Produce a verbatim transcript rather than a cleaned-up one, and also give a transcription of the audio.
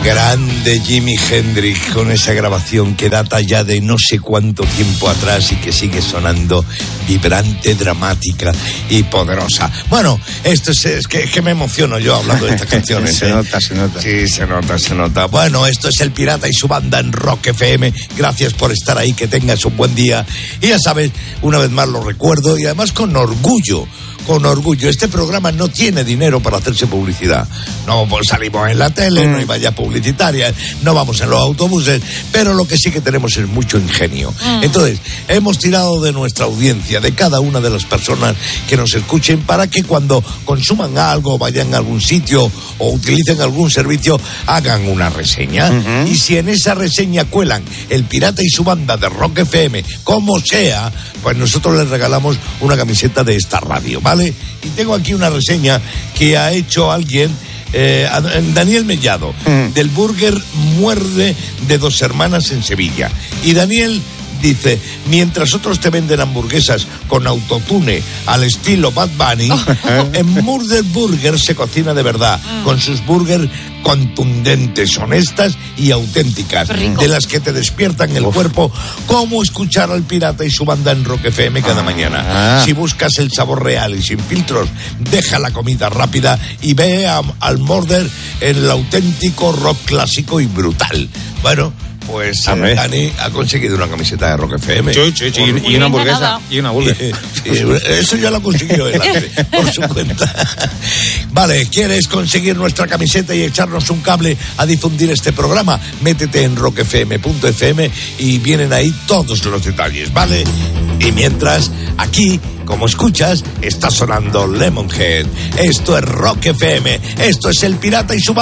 Grande Jimi Hendrix con esa grabación que data ya de no sé cuánto tiempo atrás y que sigue sonando vibrante, dramática y poderosa. Bueno, esto es, es, que, es que me emociono yo hablando de estas canciones. Se ¿eh? nota, se nota. Sí, se nota, se nota. Bueno, esto es El Pirata y su banda en Rock F M. Gracias por estar ahí, que tengas un buen día. Y ya sabes, una vez más lo recuerdo y además con orgullo. Con orgullo, este programa no tiene dinero para hacerse publicidad. No pues salimos en la tele, mm. no hay vallas publicitarias, no vamos en los autobuses, pero lo que sí que tenemos es mucho ingenio. Mm. Entonces, hemos tirado de nuestra audiencia, de cada una de las personas que nos escuchen, para que cuando consuman algo, vayan a algún sitio o utilicen algún servicio, hagan una reseña. Mm-hmm. Y si en esa reseña cuelan El Pirata y su banda de Rock F M, como sea, pues nosotros les regalamos una camiseta de esta radio, ¿vale? ¿Vale? Y tengo aquí una reseña que ha hecho alguien, eh, Daniel Mellado, mm. del Burger Muerde de Dos Hermanas en Sevilla. Y Daniel dice: mientras otros te venden hamburguesas con autotune al estilo Bad Bunny, en Murder Burger se cocina de verdad, con sus burgers contundentes, honestas y auténticas, de las que te despiertan el Uf. cuerpo, como escuchar al Pirata y su banda en Rock F M cada ah, mañana. Ah. Si buscas el sabor real y sin filtros, deja la comida rápida y ve a, al Murder en el auténtico rock clásico y brutal. Bueno, pues eh, Dani ha conseguido una camiseta de Rock F M. Sí, sí, sí. Y, y una hamburguesa. Y una hamburguesa. Eso ya lo ha conseguido él antes, por su cuenta. Vale, ¿quieres conseguir nuestra camiseta y echarnos un cable a difundir este programa? Métete en rock f m punto f m y vienen ahí todos los detalles, ¿vale? Y mientras, aquí, como escuchas, está sonando Lemonhead. Esto es Rock F M. Esto es El Pirata y su banda.